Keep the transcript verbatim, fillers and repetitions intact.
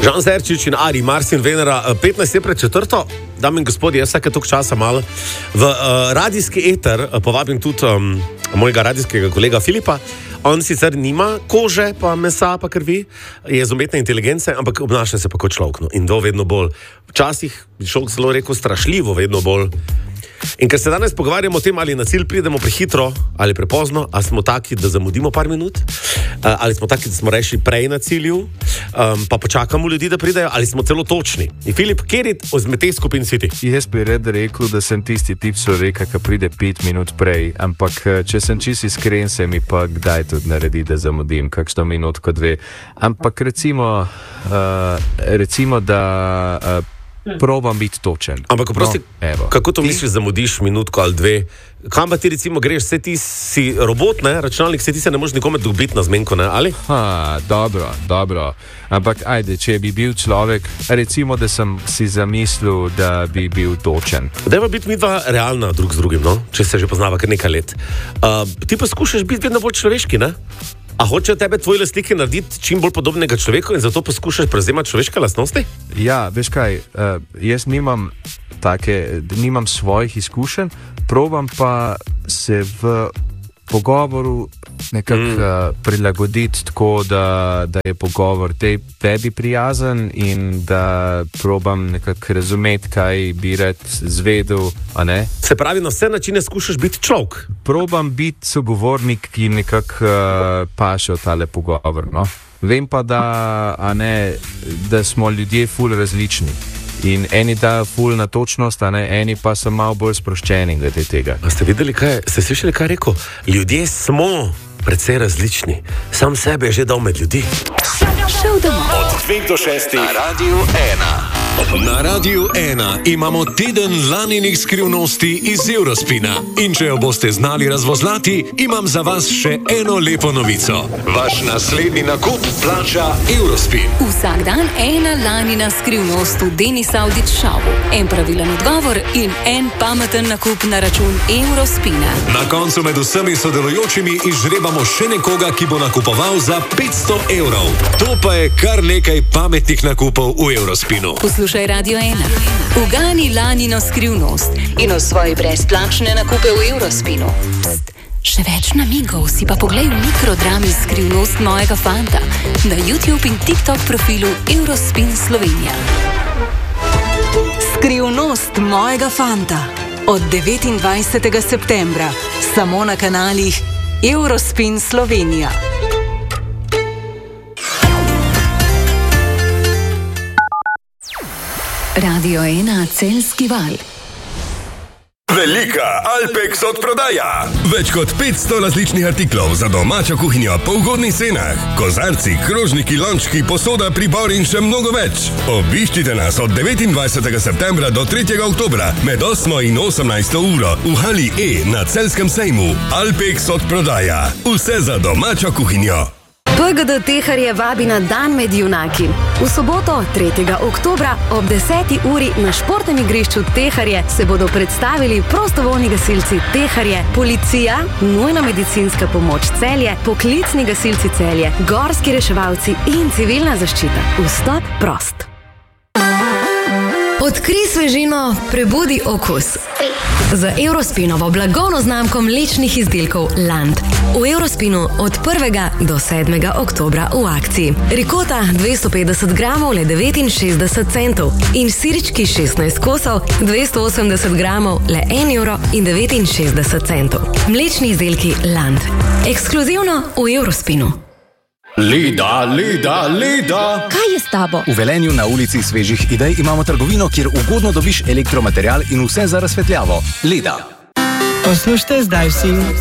Žan Zerčič in Ari Marsin Venera, petnajst je pred četrto. Dame in gospodje, jaz vsake toliko časa malo v uh, radijski eter uh, povabim tudi um, mojega radijskega kolega Filipa. On sicer nima kože, pa mesa, pa krvi, je z umetne inteligence, ampak obnaša se pa kot človek. No. In do vedno bolj. Včasih bi človek zelo rekel strašljivo, vedno bolj. In ker se danes pogovarjamo o tem, ali na cilj pridemo prehitro ali prepozno, ali smo taki, da zamudimo par minut, ali smo taki, da smo rešili prej na cilju, um, pa počakamo ljudi, da pridejo, ali smo celo točni. In Filip, kjer je od teh skupin si ti? Jaz bi red rekel, da sem tisti tip človeka, ki pride pet minut prej, ampak če sem čisto iskren, se mi pa kdaj tudi naredi, da zamudim, kakšno minutko dve. Ampak recimo, uh, recimo da... Uh, probam biti točen. Ampak, prosti, no, kako to misliš, zamudiš minutko ali dve? Kam pa ti recimo greš? Vse ti si robot, ne? Računalnik, vse ti se ne možeš nikome dobiti na zmenko, ne? Ali? Ha, dobro, dobro. Ampak, ajde, če bi bil človek, recimo, da sem si zamislil, da bi bil točen. Dajva biti mi dva realna drug z drugim, no? Če se že poznava kar nekaj let. Uh, ti pa skušaš biti vedno bolj človeški, ne? A hoče tebe tvoje lastnike narediti čim bolj podobnega človeku in zato poskušaš prevzemati človeške lastnosti? Ja, veš kaj, uh, jaz nimam, take, nimam svojih izkušenj, probam pa se v pogovoru nekako mm. uh, prilagoditi tako, da, da je pogovor te, tebi prijazen in da probam nekako razumeti, kaj bi rad zvedel, a ne? Se pravi, na vse načine skušaš biti človek? Probam biti sogovornik, ki nekako uh, paše v tale pogovor, no? Vem pa, da, a ne, da smo ljudje ful različni. In eni da ful na točnost, a ne, eni pa so malo bolj sproščeni glede tega. A ste videli, kaj, ste slišali, kaj je rekel? Ljudje smo precej različni. Sam sebe je že dal med ljudi. Šel domov. Od dveh do šestih na Radiu ena. Na Radiu ena imamo teden laninih skrivnosti iz Eurospina. In če jo boste znali razvozlati, imam za vas še eno lepo novico. Vaš naslednji nakup plača Eurospin. Vsak dan ena lanina skrivnost v Denis Audić šovu. En pravilen odgovor in en pameten nakup na račun Eurospina. Na koncu med vsemi sodelujočimi izžrebamo še nekoga, ki bo nakupoval za petsto evrov. To pa je kar nekaj pametnih nakupov v Eurospinu. Poslušaj Radio ena. Ugani lanino skrivnost in o svoji brezplačne nakupe v Eurospinu. Pst, še več namigov si pa poglej v mikrodrami Skrivnost mojega fanta na YouTube in TikTok profilu Eurospin Slovenija. Skrivnost mojega fanta od devetindvajsetega septembra samo na kanalih Eurospin Slovenija. Radio ena Celjski val. Velika Alpex odprodaja. Več kot petsto različnih artiklov za domačo kuhinjo po ugodnih cenah. Kozarci, krožniki, lončki, posoda, pribor in še mnogo več. Obiščite nas od devetindvajsetega septembra do tretjega oktobra med osmo in osemnajsto uro v hali E na Celjskem sejmu. Alpex odprodaja. Vse za domačo kuhinjo. P G D Teharje vabi na Dan med junaki. V soboto, tretjega oktobra, ob deseti uri na športnem igrišču Teharje se bodo predstavili prostovoljni gasilci Teharje, policija, nujna medicinska pomoč Celje, poklicni gasilci Celje, gorski reševalci in civilna zaščita. Vstop prost. Odkri svežino, prebudi okus. Z Eurospinovo blagovno znamko mlečnih izdelkov Land. V Eurospinu od prvega do sedmega oktobra v akciji. Rikota dvesto petdeset gramov le devetinšestdeset centov in sirički šestnajst kosov dvesto osemdeset gramov le en evro in devetinšestdeset centov. Mlečni izdelki Land. Ekskluzivno v Eurospinu. Leda, Leda, Leda! Kaj je s tabo? V Velenju na ulici Svežih idej imamo trgovino, kjer ugodno dobiš elektromaterial in vse za razsvetljavo. Leda. Poslušajte zdaj vsi.